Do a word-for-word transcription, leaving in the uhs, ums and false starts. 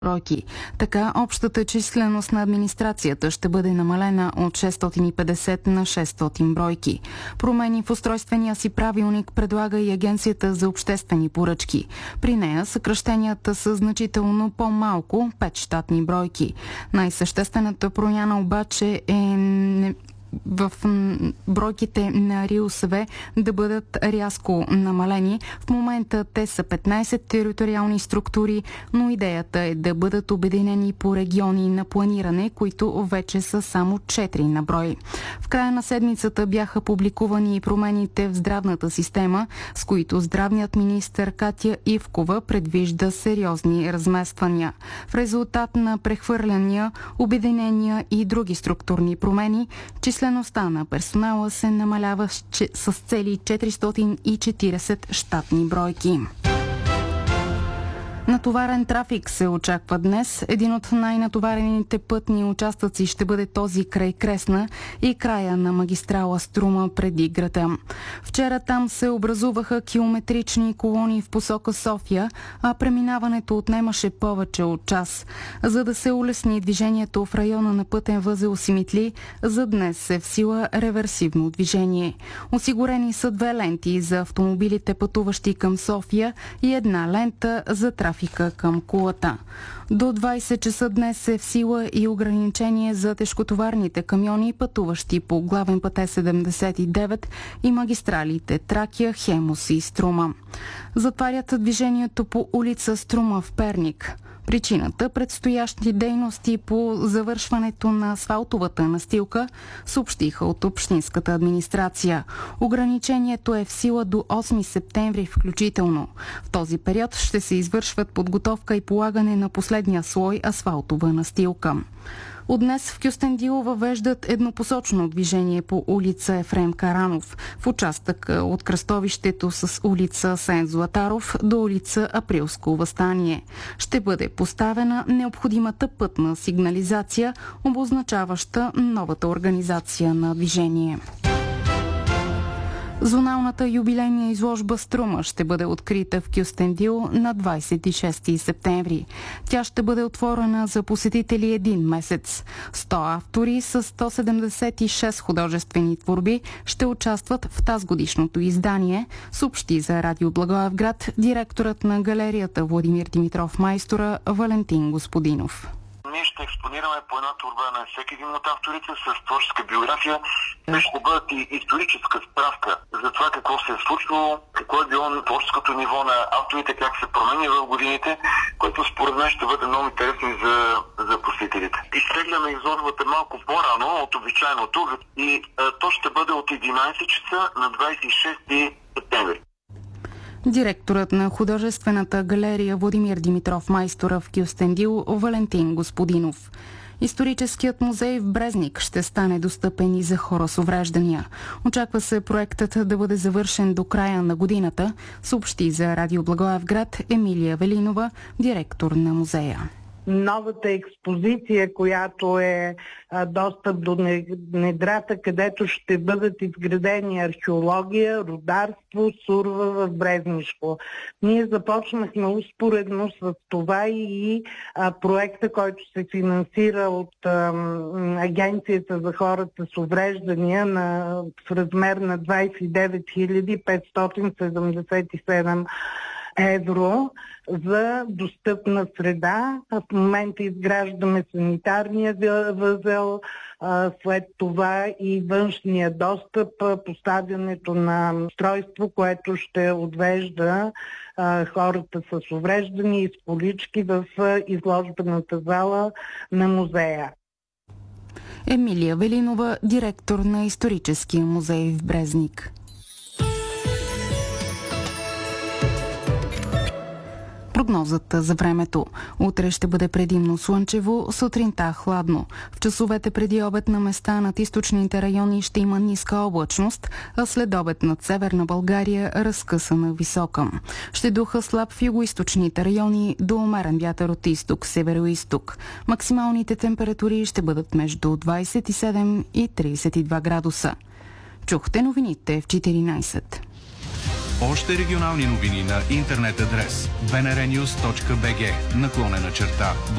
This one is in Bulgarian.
бройки. Така общата численост на администрацията ще бъде намалена от шестстотин и петдесет на шестстотин бройки. Промени в устройствения си правилник предлага и Агенцията за обществени поръчки. При нея съкращенията са значително по-малко – пет щатни бройки. Най-съществената промяна обаче е не... в бройките на РИОСВ да бъдат рязко намалени. В момента те са петнайсет териториални структури, но идеята е да бъдат обединени по региони на планиране, които вече са само четири на брой. В края на седмицата бяха публикувани и промените в здравната система, с които здравният министър Катя Ивкова предвижда сериозни размествания. В резултат на прехвърляния, обединения и други структурни промени, числеността на персонала се намалява с цели четиристотин и четирийсет щатни бройки. Натоварен трафик се очаква днес. Един от най-натоварените пътни участъци ще бъде този край Кресна и края на магистрала Струма преди града. Вчера там се образуваха километрични колони в посока София, а преминаването отнемаше повече от час. За да се улесни движението в района на пътен възел Симитли, за днес е в сила реверсивно движение. Осигурени са две ленти за автомобилите, пътуващи към София, и една лента за трафик към Кулата. До двайсет часа днес е в сила и ограничение за тежкотоварните камиони, пътуващи по главен път Е седемдесет и девет и магистралите Тракия, Хемус и Струма. Затварят движението по улица Струма в Перник. Причината – предстоящи дейности по завършването на асфалтовата настилка, съобщиха от общинската администрация. Ограничението е в сила до осми септември включително. В този период ще се извършват подготовка и полагане на последния слой асфалтова настилка. От днес в Кюстендил въвеждат еднопосочно движение по улица Ефрем Каранов в участък от кръстовището с улица Сен Златаров до улица Априлско въстание. Ще бъде поставена необходимата пътна сигнализация, обозначаваща новата организация на движение. Зоналната юбилейна изложба Струма ще бъде открита в Кюстендил на двайсет и шести септември. Тя ще бъде отворена за посетители един месец. сто автори с сто седемдесет и шест художествени творби ще участват в тазгодишното издание, съобщи за Радио Благоевград директорът на галерията Владимир Димитров Майстора Валентин Господинов. Ние ще експонираме по една творба на всеки един от авторите с творческа биография. Те ще бъдат и историческа справка за това какво се е случвало, какво е било на творческото ниво на авторите, как се променя в годините, което според мен ще бъде много интересно за, за посетителите. Изтегляме изложбата малко по-рано от обичайното и а, то ще бъде от единайсет часа на двайсет и шести септември. Директорът на художествената галерия Владимир Димитров Майстора в Кюстендил Валентин Господинов. Историческият музей в Брезник ще стане достъпен и за хора с увреждания. Очаква се проектът да бъде завършен до края на годината, съобщи за Радио Благоевград Емилия Велинова, директор на музея. Новата експозиция, която е а, достъп до недрата, където ще бъдат изградени археология, рударство, сурва в Брезнишко. Ние започнахме успоредно с това и а, проекта, който се финансира от а, Агенцията за хората с увреждания на, в размер на двайсет и девет хиляди петстотин седемдесет и седем евро за достъпна среда. В момента изграждаме санитарния възел, след това и външния достъп, поставянето на устройство, което ще отвежда хората с увреждания и с колички в изложбената зала на музея. Емилия Велинова, директор на Историческия музей в Брезник. Прогнозата за времето. Утре ще бъде предимно слънчево, сутринта хладно. В часовете преди обед на места над източните райони ще има ниска облачност, а след обед над северна България разкъсана висока. Ще духа слаб в югоизточните райони до умерен вятър от изток, северо-изток. Максималните температури ще бъдат между двайсет и седем и трийсет и два градуса. Чухте новините в четиринайсет. Още регионални новини на интернет адрес би ен ар нюз точка би джи наклонена черта